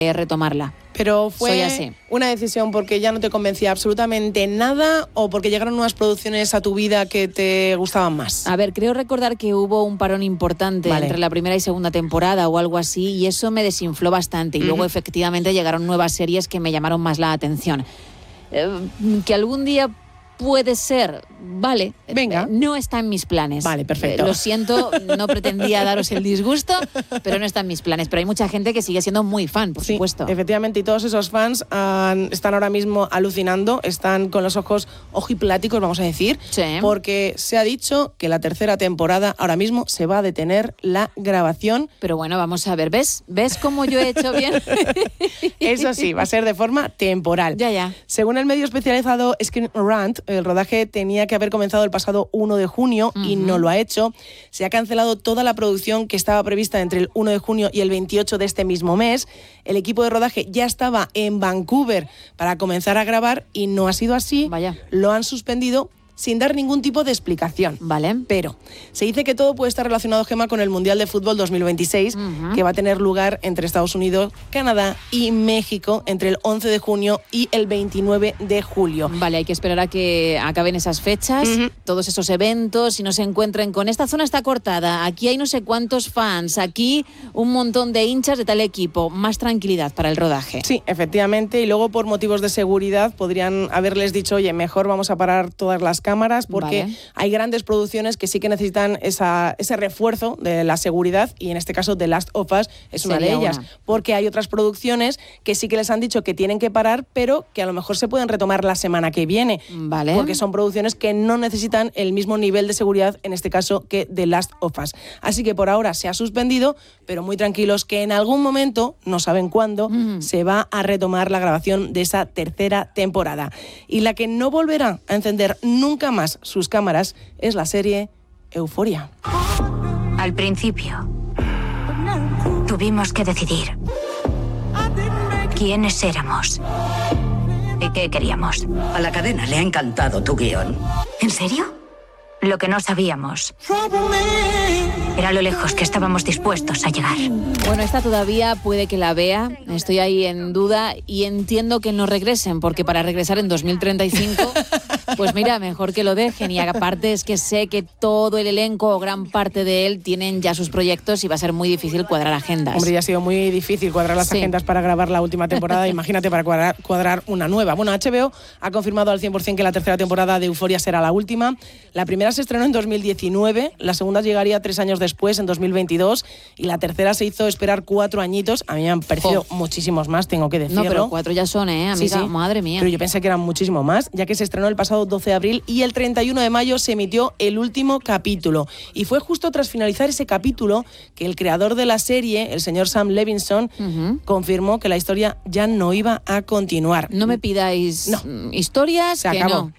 retomarla. Pero Soy fue así. una decisión porque ya no te convencía absolutamente nada o porque llegaron nuevas producciones a tu vida que te gustaban más. A ver, creo recordar que hubo un parón importante entre la primera y segunda temporada o algo así, y eso me desinfló bastante. Y luego efectivamente llegaron nuevas series que me llamaron más la atención. Que algún día puede ser, vale, venga, no está en mis planes. Vale, perfecto. Lo siento, no pretendía daros el disgusto, pero no está en mis planes. Pero hay mucha gente que sigue siendo muy fan, por supuesto. Efectivamente, y todos esos fans están ahora mismo alucinando, están con los ojos ojipláticos, vamos a decir, porque se ha dicho que la tercera temporada ahora mismo se va a detener la grabación. Pero bueno, vamos a ver, ¿ves cómo yo he hecho bien? Eso sí, va a ser de forma temporal. Ya. Según el medio especializado Screen Rant, el rodaje tenía que haber comenzado el pasado 1 de junio y no lo ha hecho. Se ha cancelado toda la producción que estaba prevista entre el 1 de junio y el 28 de este mismo mes. El equipo de rodaje ya estaba en Vancouver para comenzar a grabar y no ha sido así. Vaya. Lo han suspendido sin dar ningún tipo de explicación. Vale. Pero se dice que todo puede estar relacionado, Gemma, con el Mundial de Fútbol 2026, que va a tener lugar entre Estados Unidos, Canadá y México entre el 11 de junio y el 29 de julio. Vale, hay que esperar a que acaben esas fechas, todos esos eventos, y no se encuentren con esta zona está cortada, aquí hay no sé cuántos fans, aquí un montón de hinchas de tal equipo. Más tranquilidad para el rodaje. Sí, efectivamente, y luego por motivos de seguridad podrían haberles dicho, oye, mejor vamos a parar todas las cámaras porque hay grandes producciones que sí que necesitan ese refuerzo de la seguridad, y en este caso The Last of Us es una de ellas, porque hay otras producciones que sí que les han dicho que tienen que parar, pero que a lo mejor se pueden retomar la semana que viene, porque son producciones que no necesitan el mismo nivel de seguridad, en este caso, que The Last of Us. Así que por ahora se ha suspendido, pero muy tranquilos que en algún momento, no saben cuándo, se va a retomar la grabación de esa tercera temporada. Y la que no volverá a encender nunca más sus cámaras es la serie Euphoria. Al principio, tuvimos que decidir quiénes éramos y qué queríamos. A la cadena le ha encantado tu guión. ¿En serio? Lo que no sabíamos era lo lejos que estábamos dispuestos a llegar. Bueno, esta todavía puede que la vea, estoy ahí en duda y entiendo que no regresen, porque para regresar en 2035, pues mira, mejor que lo dejen. Y aparte es que sé que todo el elenco o gran parte de él tienen ya sus proyectos y va a ser muy difícil cuadrar agendas. Hombre, ya ha sido muy difícil cuadrar las agendas para grabar la última temporada, imagínate para cuadrar una nueva. Bueno, HBO ha confirmado al 100% que la tercera temporada de Euphoria será la última. La primera se estrenó en 2019, la segunda llegaría 3 años después, en 2022, y la tercera se hizo esperar 4 añitos. A mí me han parecido muchísimos más, tengo que decirlo. No, pero 4 ya son, amiga, sí. Madre mía. Pero yo pensé que eran muchísimo más, ya que se estrenó el pasado 12 de abril y el 31 de mayo se emitió el último capítulo. Y fue justo tras finalizar ese capítulo que el creador de la serie, el señor Sam Levinson, confirmó que la historia ya no iba a continuar. No me pidáis historias, se acabó.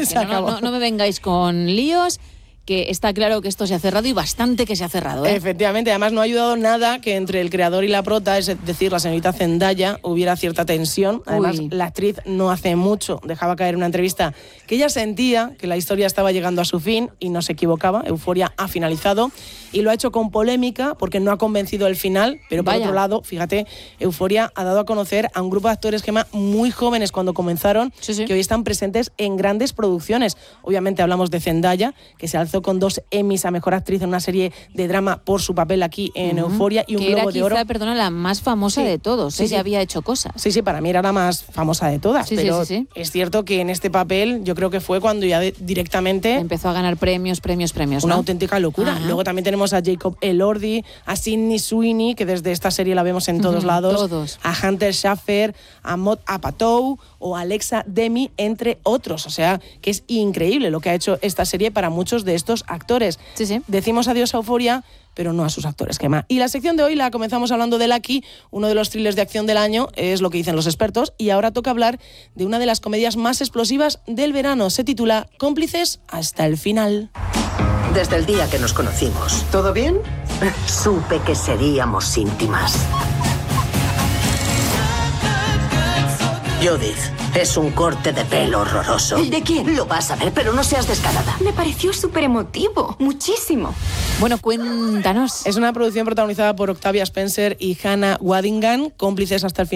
No me vengáis con líos, que está claro que esto se ha cerrado y bastante que se ha cerrado, ¿eh? Efectivamente, además no ha ayudado nada que entre el creador y la prota, es decir, la señorita Zendaya, hubiera cierta tensión. Además, la actriz no hace mucho dejaba caer en una entrevista que ella sentía que la historia estaba llegando a su fin y no se equivocaba. Euphoria ha finalizado y lo ha hecho con polémica porque no ha convencido el final, pero por otro lado, fíjate, Euphoria ha dado a conocer a un grupo de actores, Gemma, muy jóvenes cuando comenzaron, que hoy están presentes en grandes producciones. Obviamente hablamos de Zendaya, que se alzó con 2 Emmys a Mejor Actriz en una serie de drama por su papel aquí en Euphoria y un Globo de Oro. Que era quizá, la más famosa de todos. Ella había hecho cosas. Sí, para mí era la más famosa de todas, pero es cierto que en este papel yo creo que fue cuando ya directamente empezó a ganar premios. Una auténtica locura. Luego también tenemos a Jacob Elordi, a Sydney Sweeney, que desde esta serie la vemos en todos lados, a Hunter Schafer, a Mod Apatow o a Alexa Demi, entre otros. O sea, que es increíble lo que ha hecho esta serie para muchos de estos actores. Decimos adiós a Euphoria, pero no a sus actores, Gemma. Y la sección de hoy la comenzamos hablando de Lucky, uno de los thrillers de acción del año, es lo que dicen los expertos, y ahora toca hablar de una de las comedias más explosivas del verano. Se titula Cómplices hasta el final. Desde el día que nos conocimos. ¿Todo bien? Supe que seríamos íntimas. Judith, es un corte de pelo horroroso. ¿El de quién? Lo vas a ver, pero no seas descarada. Me pareció súper emotivo, muchísimo. Bueno, cuéntanos. Es una producción protagonizada por Octavia Spencer y Hannah Waddingham, cómplices hasta el final